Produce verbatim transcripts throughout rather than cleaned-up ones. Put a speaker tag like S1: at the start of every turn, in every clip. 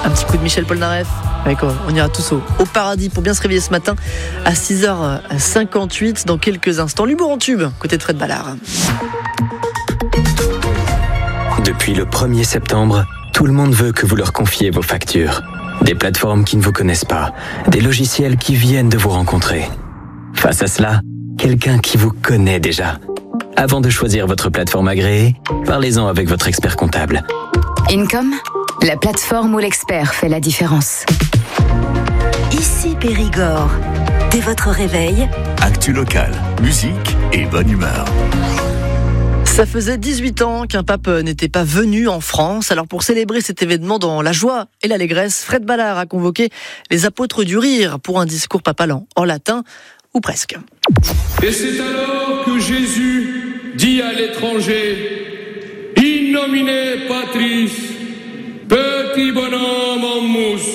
S1: Un petit coup de Michel Polnareff. Avec, on ira tous au, au paradis pour bien se réveiller ce matin à six heures cinquante-huit. Dans quelques instants, l'humour en tube, côté de Fred Ballard.
S2: Depuis le premier septembre, tout le monde veut que vous leur confiez vos factures. Des plateformes qui ne vous connaissent pas, des logiciels qui viennent de vous rencontrer. Face à cela, quelqu'un qui vous connaît déjà. Avant de choisir votre plateforme agréée, parlez-en avec votre expert comptable.
S3: Income, la plateforme où l'expert fait la différence.
S4: Ici Périgord. Dès votre réveil,
S5: actu locale, musique et bonne humeur.
S1: Ça faisait dix-huit ans qu'un pape n'était pas venu en France. Alors pour célébrer cet événement dans la joie et l'allégresse, Fred Ballard a convoqué les apôtres du rire pour un discours papal en latin, ou presque.
S6: Et c'est alors que Jésus dit à l'étranger: In nomine Patris, petit bonhomme en mousse,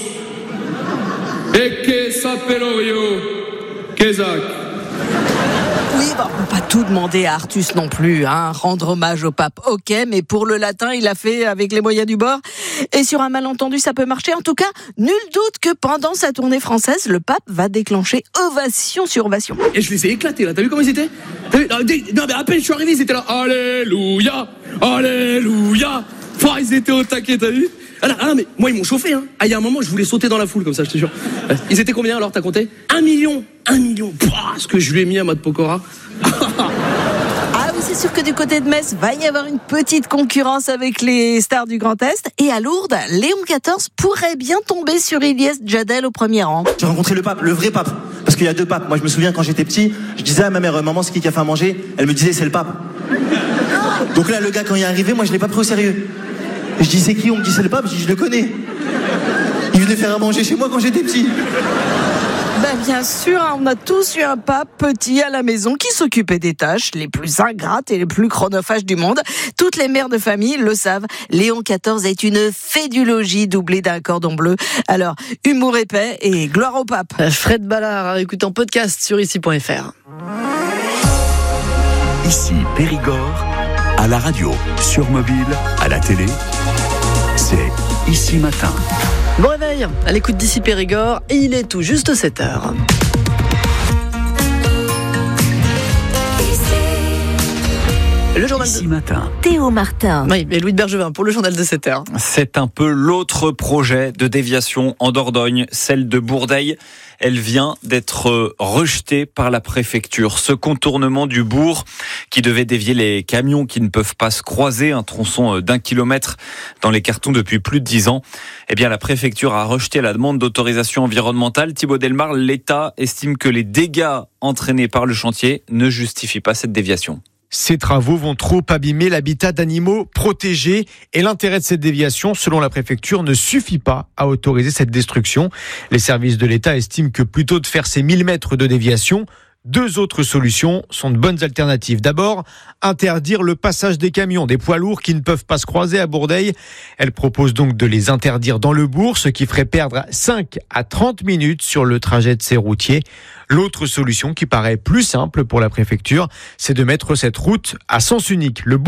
S6: et que saperoio, Kézak.
S7: Oui, bah, on peut pas tout demander à Artus non plus, hein. Rendre hommage au pape, ok, mais pour le latin, il a fait avec les moyens du bord. Et sur un malentendu, ça peut marcher. En tout cas, nul doute que pendant sa tournée française, le pape va déclencher ovation sur ovation.
S6: Et je les ai éclatés, là. T'as vu comment ils étaient? T'as vu? Non, mais à peine je suis arrivé, ils étaient là. Alléluia, Alléluia. Oh, ils étaient au taquet, t'as vu? Ah non, ah non, mais moi ils m'ont chauffé, hein. Ah, il y a un moment je voulais sauter dans la foule comme ça, je te jure. Ils étaient combien alors, t'as compté? Un million, un million. Pouah, ce que je lui ai mis à Matt Pokora.
S7: Ah oui, c'est sûr que du côté de Metz, va y avoir une petite concurrence avec les stars du Grand Est. Et à Lourdes, Léon quatorze pourrait bien tomber sur Ilyes Djadel au premier rang.
S8: J'ai rencontré le pape, le vrai pape. Parce qu'il y a deux papes. Moi je me souviens quand j'étais petit, je disais à ma mère, maman c'est qui qui a fait à manger? Elle me disait c'est le pape. Donc là le gars quand il est arrivé, moi je l'ai pas pris au sérieux. Je dis c'est qui? On me dit c'est le pape, je dis je le connais. Il venait faire à manger chez moi quand j'étais petit.
S7: Ben bien sûr, on a tous eu un pape petit à la maison qui s'occupait des tâches les plus ingrates et les plus chronophages du monde. Toutes les mères de famille le savent. Léon quatorze est une fédulogie doublée d'un cordon bleu. Alors, humour épais et gloire au pape.
S1: Fred Ballard, écoute en podcast sur ici point f r.
S5: Ici Périgord, à la radio, sur mobile, à la télé, c'est Ici Matin.
S1: Bon réveil, à l'écoute d'Ici Périgord, et il est tout juste sept heures. Le journal
S5: Ici
S1: de...
S5: Matin.
S4: Théo Martin.
S1: Oui, et Louis de Bergevin pour le journal de sept heures.
S9: C'est un peu l'autre projet de déviation en Dordogne, celle de Bourdeil. Elle vient d'être rejetée par la préfecture. Ce contournement du bourg qui devait dévier les camions qui ne peuvent pas se croiser, un tronçon d'un kilomètre dans les cartons depuis plus de dix ans. Eh bien, la préfecture a rejeté la demande d'autorisation environnementale. Thibaut Delmar, l'État estime que les dégâts entraînés par le chantier ne justifient pas cette déviation.
S10: Ces travaux vont trop abîmer l'habitat d'animaux protégés et l'intérêt de cette déviation, selon la préfecture, ne suffit pas à autoriser cette destruction. Les services de l'État estiment que plutôt de faire ces mille mètres de déviation, deux autres solutions sont de bonnes alternatives. D'abord, interdire le passage des camions, des poids lourds qui ne peuvent pas se croiser à Bourdeil. Elle propose donc de les interdire dans le bourg, ce qui ferait perdre cinq à trente minutes sur le trajet de ces routiers. L'autre solution, qui paraît plus simple pour la préfecture, c'est de mettre cette route à sens unique. Le